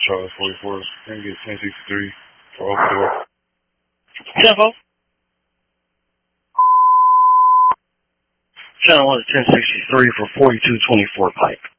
Charles 44. Can get 1063 for open door. 10-4. Channel 1 1063 for 4224 Pike.